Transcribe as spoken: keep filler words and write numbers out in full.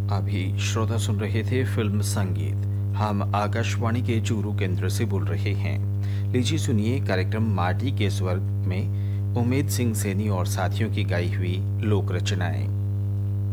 अभी श्रोता सुन रहे थे फिल्म संगीत। हम आकाशवाणी के चूरू केंद्र से बोल रहे हैं। लीजिए सुनिए कार्यक्रम माटी के स्वर्ग में उमेद सिंह सैनी और साथियों की गाई हुई लोक रचनाएं।